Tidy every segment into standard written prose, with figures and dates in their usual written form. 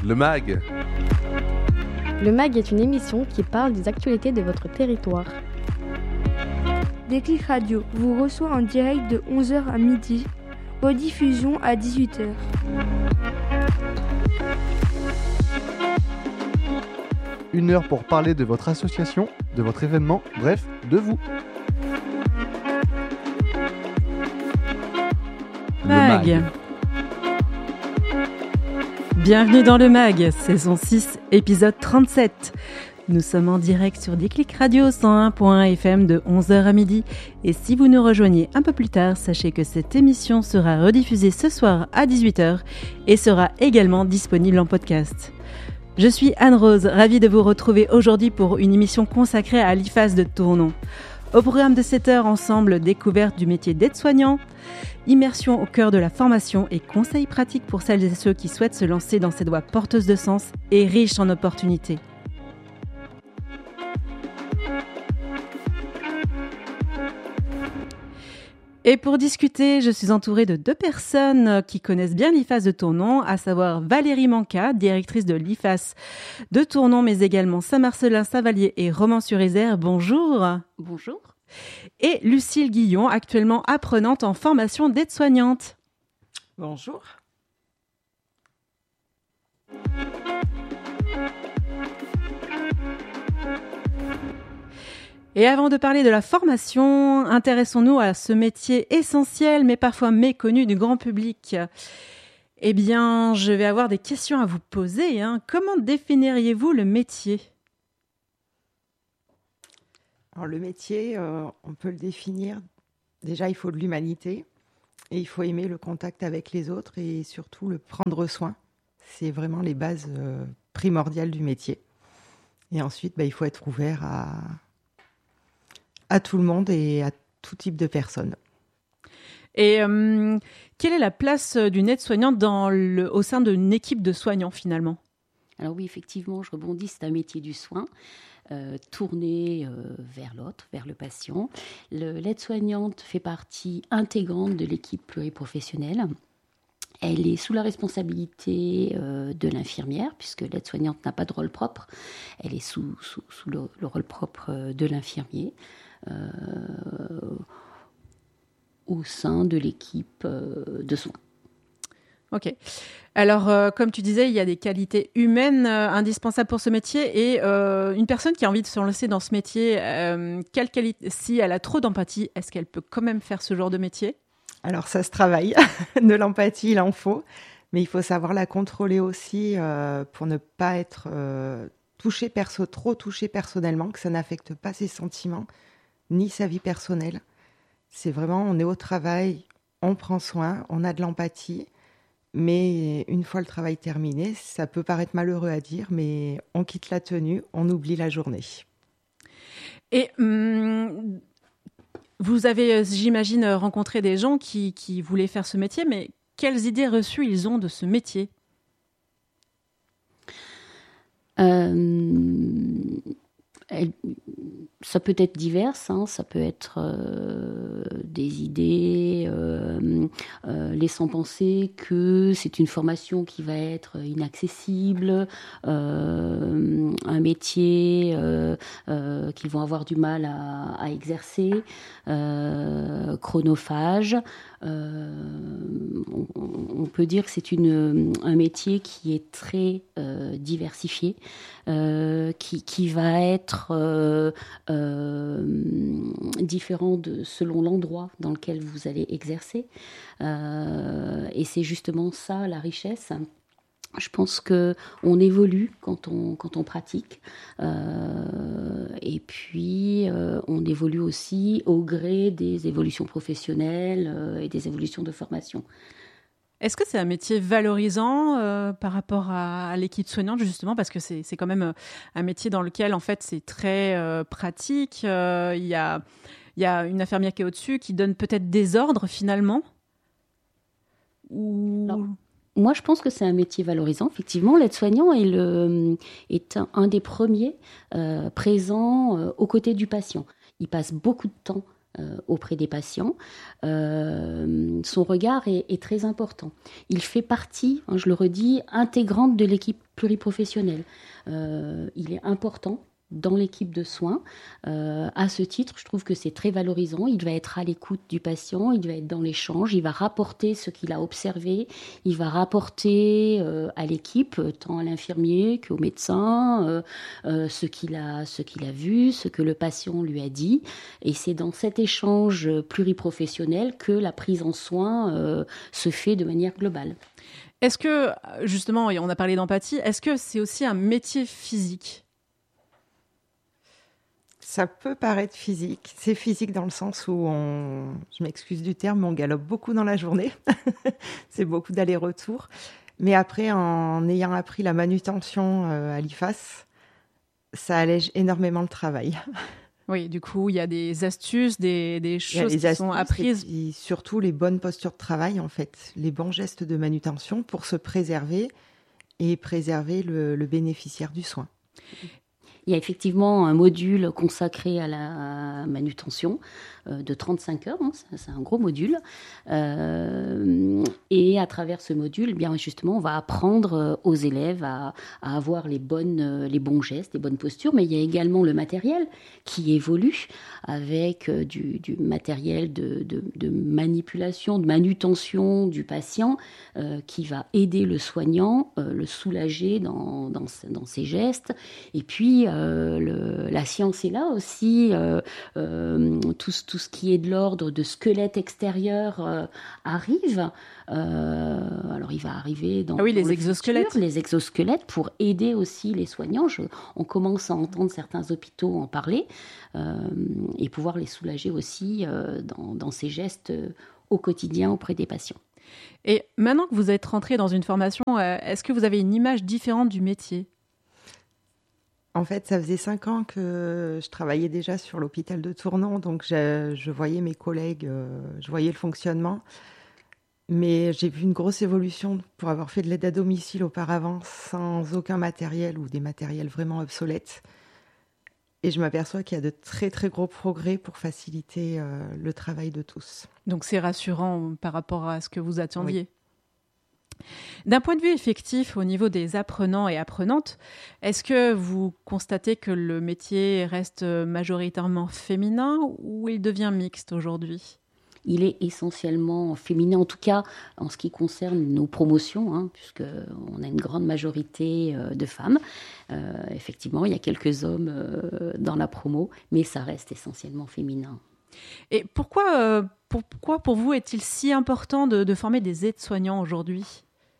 Le MAG. Le MAG est une émission qui parle des actualités de votre territoire. Déclic Radio vous reçoit en direct de 11h à midi, rediffusion à 18h. Une heure pour parler de votre association, de votre événement, bref, de vous. MAG. Bienvenue dans le MAG, saison 6, épisode 37. Nous sommes en direct sur Déclic Radio 101.1 FM de 11h à midi. Et si vous nous rejoignez un peu plus tard, sachez que cette émission sera rediffusée ce soir à 18h et sera également disponible en podcast. Je suis Anne-Rose, ravie de vous retrouver aujourd'hui pour une émission consacrée à l'IFAS de Tournon. Au programme de 7 heures, ensemble, découverte du métier d'aide-soignant, immersion au cœur de la formation et conseils pratiques pour celles et ceux qui souhaitent se lancer dans cette voie porteuse de sens et riche en opportunités. Et pour discuter, je suis entourée de deux personnes qui connaissent bien l'IFAS de Tournon, à savoir Valérie Manca, directrice de l'IFAS de Tournon, mais également Saint-Marcellin, Saint-Vallier et Romans-sur-Isère. Bonjour. Bonjour. Et Lucille Guillon, actuellement apprenante en formation d'aide-soignante. Bonjour. Et avant de parler de la formation, intéressons-nous à ce métier essentiel mais parfois méconnu du grand public. Eh bien, je vais avoir des questions à vous poser. Comment définiriez-vous le métier ? Alors le métier, on peut le définir. Déjà, il faut de l'humanité et il faut aimer le contact avec les autres et surtout le prendre soin. C'est vraiment les bases primordiales du métier. Et ensuite, il faut être ouvert à tout le monde et à tout type de personnes. Et quelle est la place d'une aide-soignante au sein d'une équipe de soignants finalement ? Alors oui, effectivement, je rebondis, c'est un métier du soin, tourné vers l'autre, vers le patient. L'aide-soignante fait partie intégrante de l'équipe pluriprofessionnelle. Elle est sous la responsabilité de l'infirmière, puisque l'aide-soignante n'a pas de rôle propre. Elle est sous le rôle propre de l'infirmier. Au sein de l'équipe de soins. Ok. Alors, comme tu disais, il y a des qualités humaines indispensables pour ce métier et une personne qui a envie de se lancer dans ce métier, quelle qualité, si elle a trop d'empathie, est-ce qu'elle peut quand même faire ce genre de métier ? Alors, ça se travaille. De l'empathie, il en faut. Mais il faut savoir la contrôler aussi pour ne pas être trop touché personnellement, que ça n'affecte pas ses sentiments ni sa vie personnelle. C'est vraiment, on est au travail, on prend soin, on a de l'empathie, mais une fois le travail terminé, ça peut paraître malheureux à dire, mais on quitte la tenue, on oublie la journée. Et vous avez, j'imagine, rencontré des gens qui voulaient faire ce métier, mais quelles idées reçues ils ont de ce métier ? Ça peut être divers, ça peut être des idées laissant penser que c'est une formation qui va être inaccessible, un métier qu'ils vont avoir du mal à exercer, chronophage. On peut dire que c'est un métier qui est très diversifié, qui va être différent selon l'endroit dans lequel vous allez exercer. Et c'est justement ça la richesse. Je pense qu'on évolue quand on pratique. Et puis, on évolue aussi au gré des évolutions professionnelles et des évolutions de formation. Est-ce que c'est un métier valorisant par rapport à l'équipe soignante, justement, parce que c'est quand même un métier dans lequel, en fait, c'est très pratique. Il y a une infirmière qui est au-dessus qui donne peut-être des ordres, finalement Non. Moi, je pense que c'est un métier valorisant. Effectivement, l'aide-soignant est un des premiers présents aux côtés du patient. Il passe beaucoup de temps auprès des patients, son regard est très important. Il fait partie, je le redis, intégrante de l'équipe pluriprofessionnelle. Il est important dans l'équipe de soins. À ce titre, je trouve que c'est très valorisant. Il va être à l'écoute du patient, il va être dans l'échange, il va rapporter ce qu'il a observé, il va rapporter à l'équipe, tant à l'infirmier qu'au médecin, ce qu'il a vu, ce que le patient lui a dit. Et c'est dans cet échange pluriprofessionnel que la prise en soin se fait de manière globale. Est-ce que, justement, et on a parlé d'empathie, est-ce que c'est aussi un métier physique ? Ça peut paraître physique. C'est physique dans le sens où je m'excuse du terme, mais on galope beaucoup dans la journée. C'est beaucoup d'allers-retours. Mais après, en ayant appris la manutention à l'IFAS, ça allège énormément le travail. Oui, du coup, il y a des astuces, des choses qui sont apprises. Et surtout les bonnes postures de travail, en fait. Les bons gestes de manutention pour se préserver et préserver le bénéficiaire du soin. Il y a effectivement un module consacré à la manutention de 35 heures, c'est un gros module. Et à travers ce module, bien justement, on va apprendre aux élèves à avoir les bons gestes, les bonnes postures, mais il y a également le matériel qui évolue avec du matériel de manipulation, de manutention du patient qui va aider le soignant, le soulager dans ses gestes. Et puis, la science est là aussi, tout ce qui est de l'ordre de squelette extérieur arrive. Alors il va arriver dans les exosquelettes. Futur, les exosquelettes pour aider aussi les soignants. On commence à entendre certains hôpitaux en parler et pouvoir les soulager aussi dans ces gestes au quotidien auprès des patients. Et maintenant que vous êtes rentré dans une formation, est-ce que vous avez une image différente du métier ? En fait, ça faisait 5 ans que je travaillais déjà sur l'hôpital de Tournon, donc je voyais mes collègues, je voyais le fonctionnement. Mais j'ai vu une grosse évolution pour avoir fait de l'aide à domicile auparavant, sans aucun matériel ou des matériels vraiment obsolètes. Et je m'aperçois qu'il y a de très très gros progrès pour faciliter le travail de tous. Donc c'est rassurant par rapport à ce que vous attendiez. Oui. D'un point de vue effectif, au niveau des apprenants et apprenantes, est-ce que vous constatez que le métier reste majoritairement féminin ou il devient mixte aujourd'hui ? Il est essentiellement féminin, en tout cas en ce qui concerne nos promotions, puisqu'on a une grande majorité de femmes. Effectivement, il y a quelques hommes dans la promo, mais ça reste essentiellement féminin. Et pourquoi pour vous est-il si important de former des aides-soignants aujourd'hui ?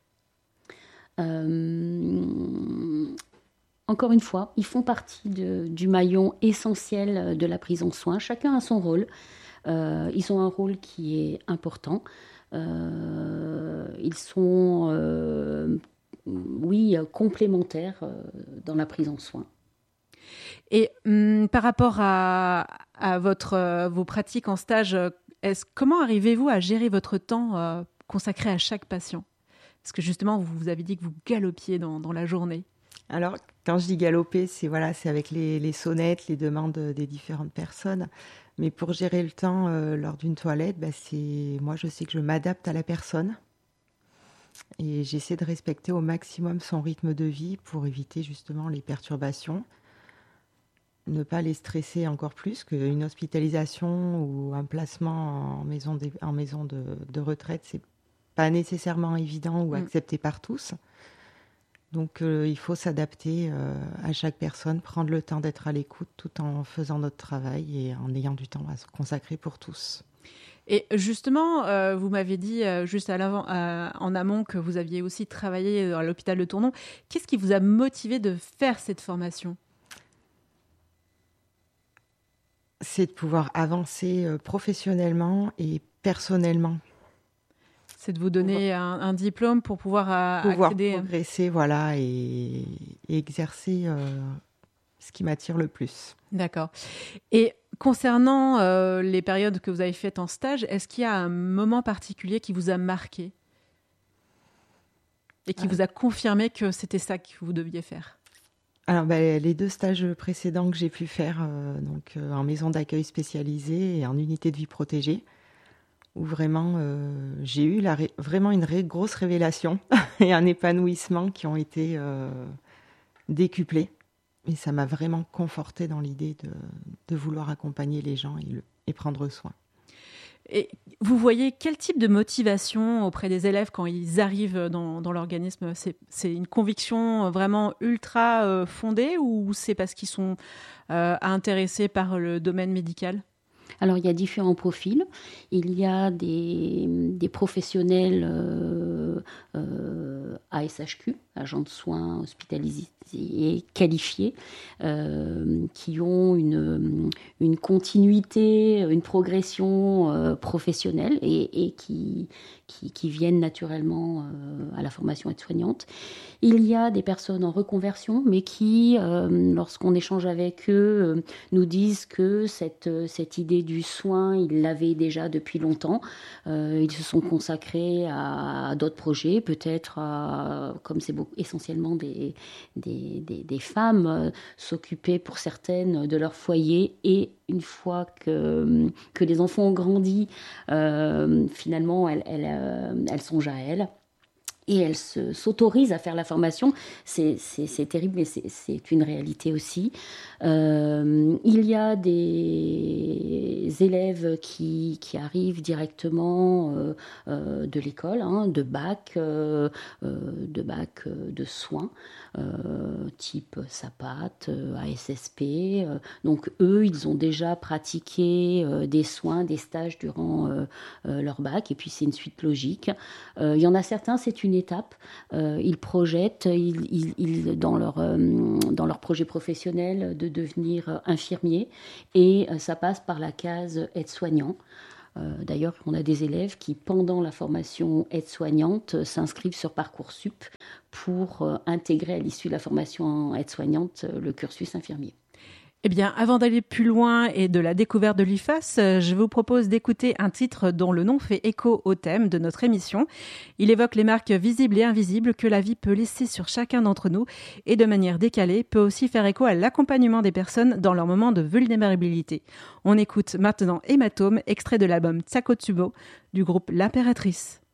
Encore une fois, ils font partie du maillon essentiel de la prise en soin. Chacun a son rôle. Ils ont un rôle qui est important. Ils sont, complémentaires dans la prise en soin. Et par rapport à vos pratiques en stage, comment arrivez-vous à gérer votre temps consacré à chaque patient ? Parce que justement, vous avez dit que vous galopiez dans la journée. Alors, quand je dis galoper, c'est avec les sonnettes, les demandes des différentes personnes. Mais pour gérer le temps lors d'une toilette, moi, je sais que je m'adapte à la personne. Et j'essaie de respecter au maximum son rythme de vie pour éviter justement les perturbations. Ne pas les stresser encore plus qu'une hospitalisation ou un placement en maison de retraite, c'est pas nécessairement évident ou accepté par tous. Donc il faut s'adapter à chaque personne, prendre le temps d'être à l'écoute tout en faisant notre travail et en ayant du temps à se consacrer pour tous. Et justement, vous m'avez dit juste en amont que vous aviez aussi travaillé à l'hôpital de Tournon. Qu'est-ce qui vous a motivé de faire cette formation ? C'est de pouvoir avancer professionnellement et personnellement. C'est de vous donner un diplôme pour pouvoir accéder... progresser, et exercer ce qui m'attire le plus. D'accord. Et concernant les périodes que vous avez faites en stage, est-ce qu'il y a un moment particulier qui vous a marqué et qui vous a confirmé que c'était ça que vous deviez faire ? Alors, les 2 stages précédents que j'ai pu faire, en maison d'accueil spécialisée et en unité de vie protégée, où vraiment j'ai eu vraiment une grosse révélation et un épanouissement qui ont été décuplés. Et ça m'a vraiment confortée dans l'idée de vouloir accompagner les gens et prendre soin. Et vous voyez quel type de motivation auprès des élèves quand ils arrivent dans l'organisme ? C'est une conviction vraiment ultra fondée ou c'est parce qu'ils sont intéressés par le domaine médical ? Alors, il y a différents profils. Il y a des professionnels ASHQ, agents de soins hospitalisés et qualifiés, qui ont une continuité, une progression professionnelle et qui viennent naturellement à la formation aide-soignante. Il y a des personnes en reconversion, mais qui, lorsqu'on échange avec eux, nous disent que cette idée du soin, ils l'avaient déjà depuis longtemps. Ils se sont consacrés à d'autres projets, peut-être comme c'est essentiellement des femmes, s'occuper pour certaines de leur foyer et une fois que les enfants ont grandi, finalement, elles songent à elles. Et elles s'autorisent à faire la formation. C'est terrible, mais c'est une réalité aussi. Il y a des élèves qui arrivent directement de l'école, de bac de soins, type SAPAT, ASSP. Donc eux, ils ont déjà pratiqué des soins, des stages durant leur bac, et puis c'est une suite logique. Il y en a certains, c'est une étape. Ils projettent dans leur projet professionnel de devenir infirmier et ça passe par la case aide-soignant. D'ailleurs, on a des élèves qui, pendant la formation aide-soignante, s'inscrivent sur Parcoursup pour intégrer à l'issue de la formation aide-soignante le cursus infirmier. Eh bien, avant d'aller plus loin et de la découverte de l'IFAS, je vous propose d'écouter un titre dont le nom fait écho au thème de notre émission. Il évoque les marques visibles et invisibles que la vie peut laisser sur chacun d'entre nous et de manière décalée peut aussi faire écho à l'accompagnement des personnes dans leur moment de vulnérabilité. On écoute maintenant Hématome, extrait de l'album Tsakotsubo du groupe L'Impératrice.